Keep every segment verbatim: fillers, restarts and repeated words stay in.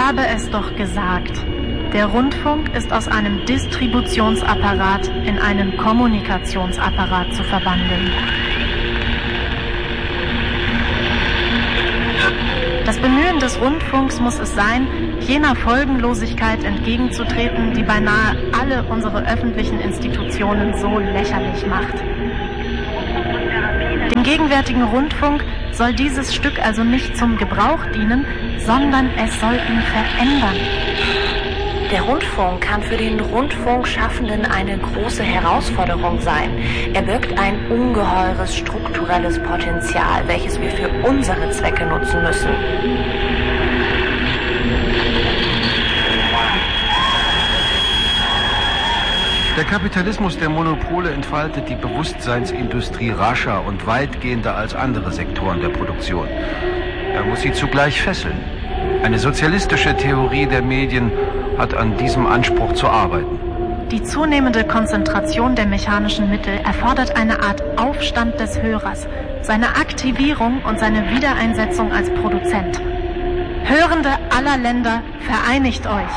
habe es doch gesagt. Der Rundfunk ist aus einem Distributionsapparat in einen Kommunikationsapparat zu verwandeln. Das Bemühen des Rundfunks muss es sein, jener Folgenlosigkeit entgegenzutreten, die beinahe alle unsere öffentlichen Institutionen so lächerlich macht. Dem gegenwärtigen Rundfunk soll dieses Stück also nicht zum Gebrauch dienen, sondern es soll ihn verändern. Der Rundfunk kann für den Rundfunkschaffenden eine große Herausforderung sein. Er birgt ein ungeheures strukturelles Potenzial, welches wir für unsere Zwecke nutzen müssen. Der Kapitalismus der Monopole entfaltet die Bewusstseinsindustrie rascher und weitgehender als andere Sektoren der Produktion. Er muss sie zugleich fesseln. Eine sozialistische Theorie der Medien hat an diesem Anspruch zu arbeiten. Die zunehmende Konzentration der mechanischen Mittel erfordert eine Art Aufstand des Hörers, seine Aktivierung und seine Wiedereinsetzung als Produzent. Hörende aller Länder, vereinigt euch!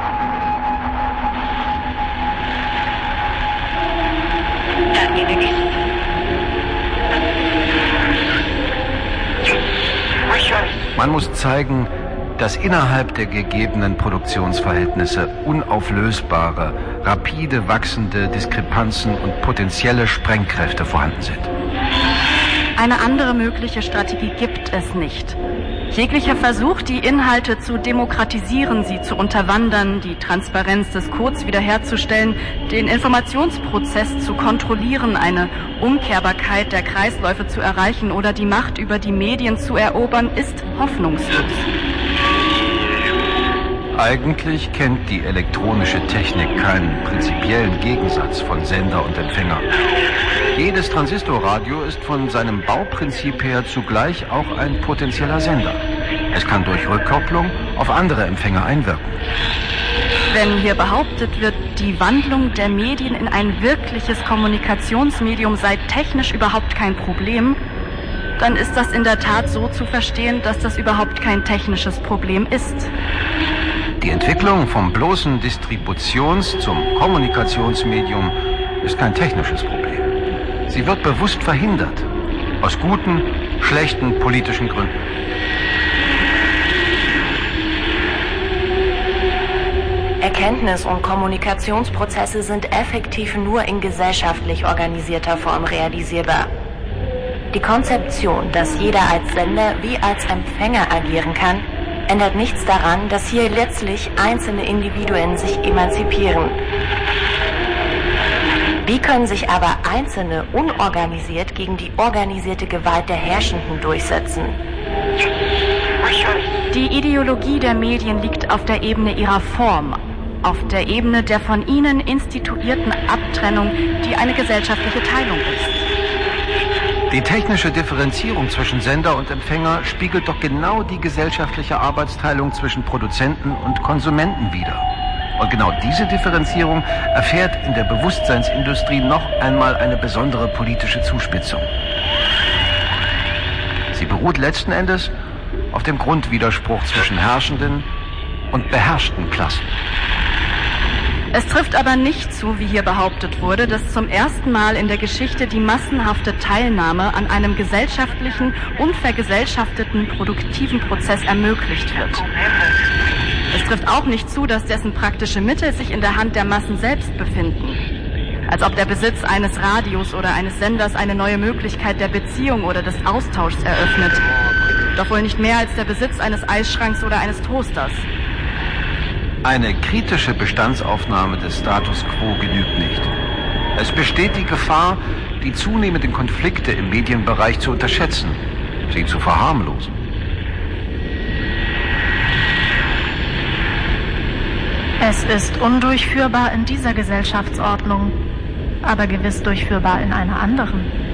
Man muss zeigen, dass innerhalb der gegebenen Produktionsverhältnisse unauflösbare, rapide wachsende Diskrepanzen und potenzielle Sprengkräfte vorhanden sind. Eine andere mögliche Strategie gibt es nicht. Jeglicher Versuch, die Inhalte zu demokratisieren, sie zu unterwandern, die Transparenz des Codes wiederherzustellen, den Informationsprozess zu kontrollieren, eine Umkehrbarkeit der Kreisläufe zu erreichen oder die Macht über die Medien zu erobern, ist hoffnungslos. Eigentlich kennt die elektronische Technik keinen prinzipiellen Gegensatz von Sender und Empfänger. Jedes Transistorradio ist von seinem Bauprinzip her zugleich auch ein potenzieller Sender. Es kann durch Rückkopplung auf andere Empfänger einwirken. Wenn hier behauptet wird, die Wandlung der Medien in ein wirkliches Kommunikationsmedium sei technisch überhaupt kein Problem, dann ist das in der Tat so zu verstehen, dass das überhaupt kein technisches Problem ist. Die Entwicklung vom bloßen Distributions- zum Kommunikationsmedium ist kein technisches Problem. Sie wird bewusst verhindert. Aus guten, schlechten politischen Gründen. Erkenntnis- und Kommunikationsprozesse sind effektiv nur in gesellschaftlich organisierter Form realisierbar. Die Konzeption, dass jeder als Sender wie als Empfänger agieren kann, ändert nichts daran, dass hier letztlich einzelne Individuen sich emanzipieren. Wie können sich aber Einzelne unorganisiert gegen die organisierte Gewalt der Herrschenden durchsetzen? Die Ideologie der Medien liegt auf der Ebene ihrer Form, auf der Ebene der von ihnen instituierten Abtrennung, die eine gesellschaftliche Teilung ist. Die technische Differenzierung zwischen Sender und Empfänger spiegelt doch genau die gesellschaftliche Arbeitsteilung zwischen Produzenten und Konsumenten wider. Und genau diese Differenzierung erfährt in der Bewusstseinsindustrie noch einmal eine besondere politische Zuspitzung. Sie beruht letzten Endes auf dem Grundwiderspruch zwischen herrschenden und beherrschten Klassen. Es trifft aber nicht zu, wie hier behauptet wurde, dass zum ersten Mal in der Geschichte die massenhafte Teilnahme an einem gesellschaftlichen und vergesellschafteten produktiven Prozess ermöglicht wird. Es trifft auch nicht zu, dass dessen praktische Mittel sich in der Hand der Massen selbst befinden. Als ob der Besitz eines Radios oder eines Senders eine neue Möglichkeit der Beziehung oder des Austauschs eröffnet. Doch wohl nicht mehr als der Besitz eines Eisschranks oder eines Toasters. Eine kritische Bestandsaufnahme des Status quo genügt nicht. Es besteht die Gefahr, die zunehmenden Konflikte im Medienbereich zu unterschätzen, sie zu verharmlosen. Es ist undurchführbar in dieser Gesellschaftsordnung, aber gewiss durchführbar in einer anderen.